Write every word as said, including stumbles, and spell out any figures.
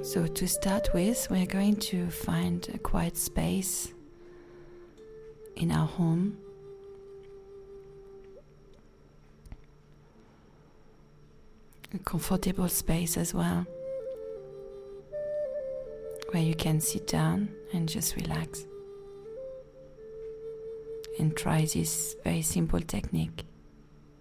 So to start with, we're going to find a quiet space in our home. A comfortable space as well, where you can sit down and just relax and try this very simple technique.